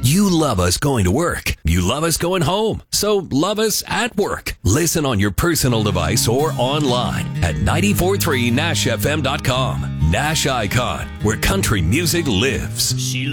You love us going to work. You love us going home. So love us at work. Listen on your personal device or online at 943nashfm.com. Nash Icon, where country music lives. She